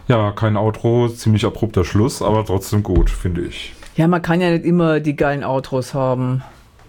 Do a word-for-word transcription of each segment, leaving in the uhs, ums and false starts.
Ja, kein Outro, ziemlich abrupter Schluss, aber trotzdem gut, finde ich. Ja, man kann ja nicht immer die geilen Outros haben.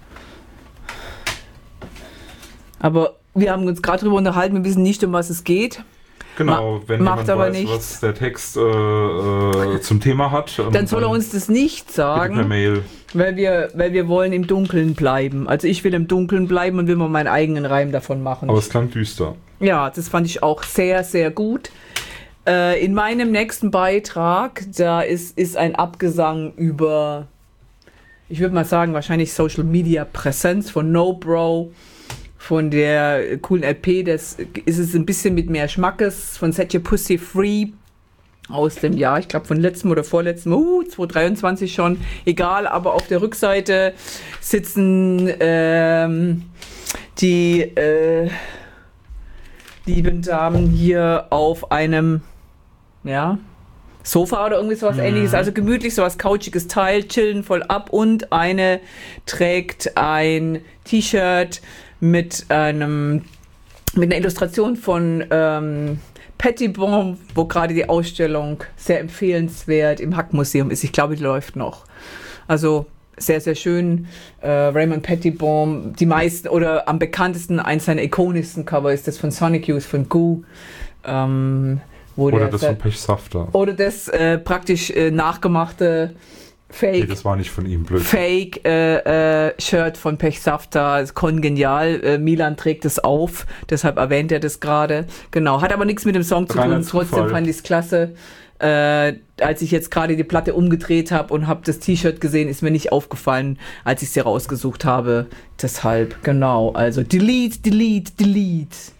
Aber wir haben uns gerade drüber unterhalten, wir wissen nicht, um was es geht. Genau, Ma- wenn macht jemand aber weiß, nichts. was der Text äh, äh, zum Thema hat, ähm, Dann soll er uns das nicht bitte per sagen, Mail. weil wir, weil wir wollen im Dunkeln bleiben. Also ich will im Dunkeln bleiben und will mal meinen eigenen Reim davon machen. Aber es klang düster. Ja, das fand ich auch sehr, sehr gut. Äh, in meinem nächsten Beitrag, da ist, ist ein Abgesang über, ich würde mal sagen, wahrscheinlich Social Media Präsenz von No Bro, von der coolen L P. Das ist es ein bisschen mit mehr Schmackes von Set Your Pussy Free aus dem Jahr, ich glaube von letztem oder vorletztem, uh, zwanzig dreiundzwanzig schon, egal, aber auf der Rückseite sitzen ähm, die äh, lieben Damen hier auf einem, ja, Sofa oder irgendwie sowas mhm. ähnliches, also gemütlich, sowas couchiges Teil, chillen voll ab und eine trägt ein T-Shirt mit einem, mit einer Illustration von ähm, Pettibon, wo gerade die Ausstellung sehr empfehlenswert im Hack-Museum ist. Ich glaube, die läuft noch. Also sehr, sehr schön. Äh, Raymond Pettibon, die meisten oder am bekanntesten, eins seiner ikonischsten Cover ist das von Sonic Youth von Goo. Ähm, wo oder der, das von Pechsafter. Oder das äh, praktisch äh, nachgemachte Fake. Nee, das war nicht von ihm, blöd. Fake äh, äh, Shirt von Pechsafter, kongenial. Äh, Milan trägt es auf, deshalb erwähnt er das gerade. Genau, hat aber nichts mit dem Song zu Reiner tun. Trotzdem Zufall. fand ich es klasse. Äh, als ich jetzt gerade die Platte umgedreht habe und habe das T-Shirt gesehen, ist mir nicht aufgefallen, als ich sie rausgesucht habe. Deshalb, genau. Also delete, delete, delete.